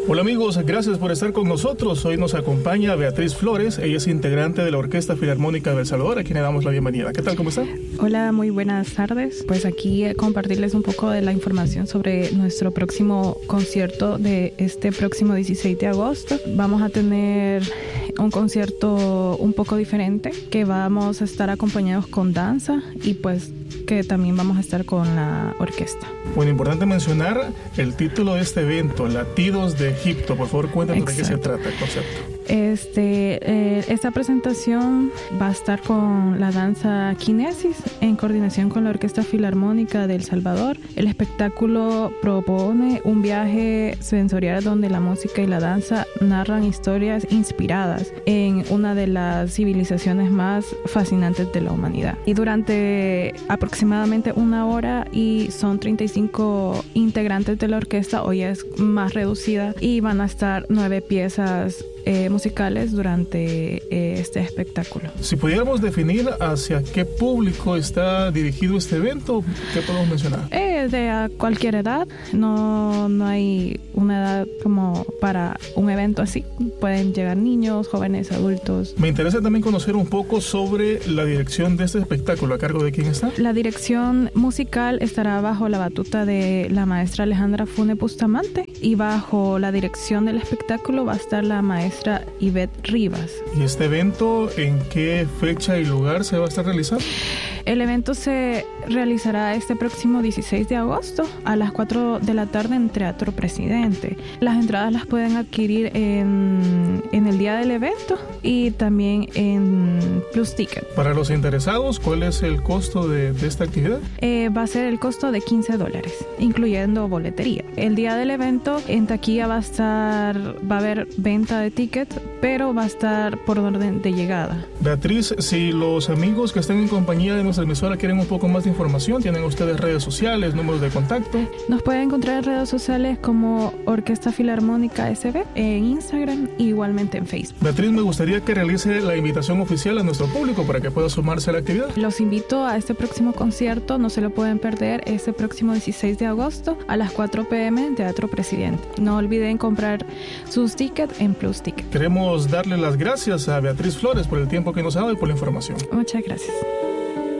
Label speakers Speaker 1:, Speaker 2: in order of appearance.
Speaker 1: Hola amigos, gracias por estar con nosotros. Hoy nos acompaña Beatriz Flores, ella es integrante de la Orquesta Filarmónica de El Salvador, a quien le damos la bienvenida. ¿Qué tal? ¿Cómo está?
Speaker 2: Hola, muy buenas tardes. Pues aquí compartirles un poco de la información sobre nuestro próximo concierto de este próximo 16 de agosto. Vamos a tener un concierto un poco diferente, que vamos a estar acompañados con danza y pues que también vamos a estar con la orquesta.
Speaker 1: Bueno, importante mencionar el título de este evento, Latidos de Egipto. Por favor, cuéntanos de qué se trata el concepto.
Speaker 2: Esta presentación va a estar con la danza Kinesis en coordinación con la Orquesta Filarmónica de El Salvador. El espectáculo propone un viaje sensorial donde la música y la danza narran historias inspiradas en una de las civilizaciones más fascinantes de la humanidad. Y durante aproximadamente 1 hora, y son 35 integrantes de la orquesta, hoy es más reducida, y van a estar 9 piezas musicales durante este espectáculo.
Speaker 1: Si pudiéramos definir hacia qué público está dirigido este evento, ¿qué podemos mencionar?
Speaker 2: De a cualquier edad, no hay una edad como para un evento así. Pueden llegar niños, jóvenes, adultos.
Speaker 1: Me interesa también conocer un poco sobre la dirección de este espectáculo. ¿A cargo de quién está?
Speaker 2: La dirección musical estará bajo la batuta de la maestra Alejandra Fune Bustamante, y bajo la dirección del espectáculo va a estar la maestra Ivette Rivas.
Speaker 1: ¿Y este evento en qué fecha y lugar se va a estar realizando?
Speaker 2: El evento se realizará este próximo 16 de agosto a las 4 de la tarde en Teatro Presidente. Las entradas las pueden adquirir en el día del evento y también en Plus Ticket.
Speaker 1: Para los interesados, ¿cuál es el costo de esta actividad?
Speaker 2: Va a ser el costo de $15, incluyendo boletería. El día del evento en taquilla va a haber venta de tickets, pero va a estar por orden de llegada.
Speaker 1: Beatriz, si los amigos que están en compañía de nuestra emisora quieren un poco más de información, ¿tienen ustedes redes sociales, números de contacto?
Speaker 2: Nos pueden encontrar en redes sociales como Orquesta Filarmónica SB, en Instagram e igualmente en Facebook.
Speaker 1: Beatriz, me gustaría que realice la invitación oficial a nuestro público para que pueda sumarse a la actividad.
Speaker 2: Los invito a este próximo concierto, no se lo pueden perder, este próximo 16 de agosto a las 4 p.m. en Teatro Presidente. No olviden comprar sus tickets en Plus Ticket.
Speaker 1: Queremos darle las gracias a Beatriz Flores por el tiempo que nos ha dado y por la información.
Speaker 2: Muchas gracias.